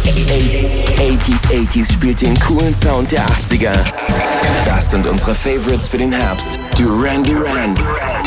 80s spielt den coolen Sound der 80er. Das sind unsere Favorites für den Herbst. Duran Duran,